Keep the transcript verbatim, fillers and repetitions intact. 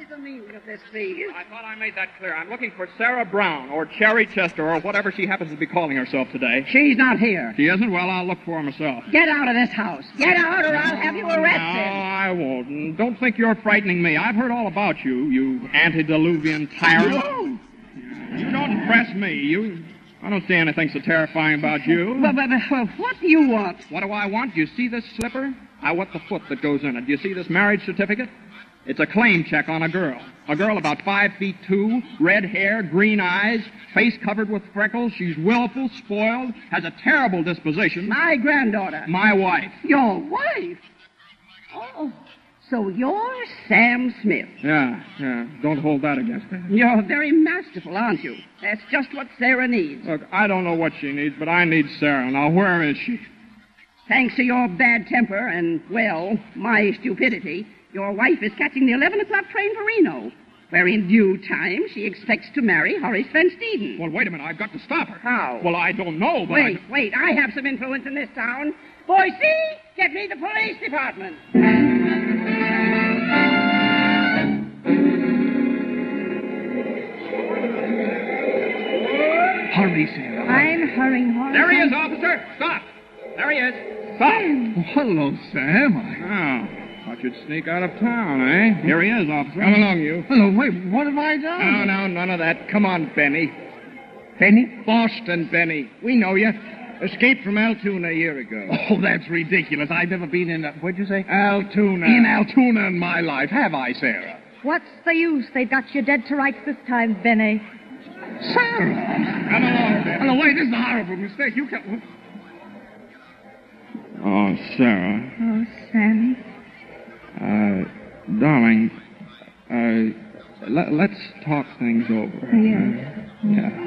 is the meaning of this, please? I thought I made that clear. I'm looking for Sarah Brown, or Cherry Chester, or whatever she happens to be calling herself today. She's not here. She isn't? Well, I'll look for her myself. Get out of this house. Get out or I'll have you No, arrested. I won't. Don't think you're frightening me. I've heard all about you, you antediluvian tyrant. No. You don't impress me. You... I don't see anything so terrifying about you. But, but, but what do you want? What do I want? Do you see this slipper? I want the foot that goes in it. Do you see this marriage certificate? It's a claim check on a girl. A girl about five feet two, red hair, green eyes, face covered with freckles. She's willful, spoiled, has a terrible disposition. My granddaughter. My wife. Your wife? Oh, so you're Sam Smith. Yeah, yeah. Don't hold that against her. You're very masterful, aren't you? That's just what Sarah needs. Look, I don't know what she needs, but I need Sarah. Now, where is she? Thanks to your bad temper and, well, my stupidity, your wife is catching the eleven o'clock train for Reno, where in due time she expects to marry Horace Van Steeden. Well, wait a minute. I've got to stop her. How? Well, I don't know, but Wait, I... wait. I have some influence in this town. Boy, see? Get me the police department. Hurry, Sarah. I'm hurrying, Horace. There he is, officer. Stop. There he is. Stop. Oh, hello, Sam. I... Oh, thought you'd sneak out of town, eh? Here he is, officer. Come along, you. Hello, wait, what have I No, done? no, none of that. Come on, Benny. Benny? Boston, Benny. We know you. Escaped from Altoona a year ago. Oh, that's ridiculous. I've never been in... A... What'd you say? Altoona. In Altoona in my life. Have I, Sarah? What's the use? They've got you dead to rights this time, Benny. Sarah! Come along, Benny. Hello, wait, this is a horrible mistake. You can't... Oh, Sarah. Oh, Sammy. Uh, darling, uh, let, let's talk things over. Yes. Uh, yeah.